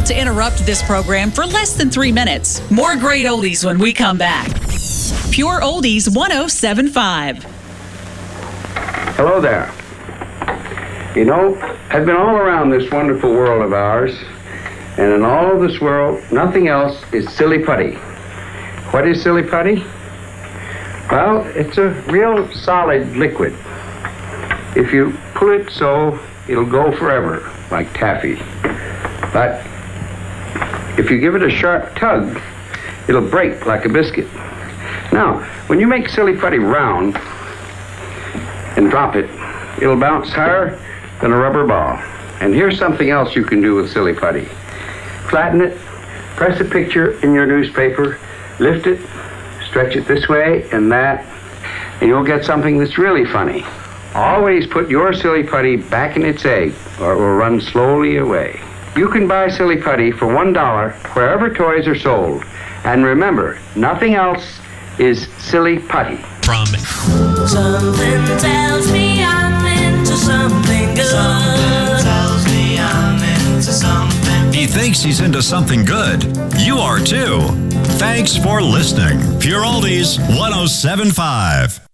about to interrupt this program for less than 3 minutes. More great oldies when we come back. Pure Oldies 107.5. Hello there. You know, I've been all around this wonderful world of ours, and in all of this world, nothing else is silly putty. What is silly putty? Well, it's a real solid liquid. If you pull it so, it'll go forever, like taffy. But if you give it a sharp tug, it'll break like a biscuit. Now, when you make silly putty round and drop it, it'll bounce higher than a rubber ball. And here's something else you can do with silly putty. Flatten it, press a picture in your newspaper, lift it, stretch it this way and that, and you'll get something that's really funny. Always put your silly putty back in its egg, or it will run slowly away. You can buy silly putty for $1 wherever toys are sold. And remember, nothing else is silly putty. From Something tells me I'm into something good. Something tells me I'm into something. He thinks he's into something good. You are too. Thanks for listening. Pure Oldies 107.5.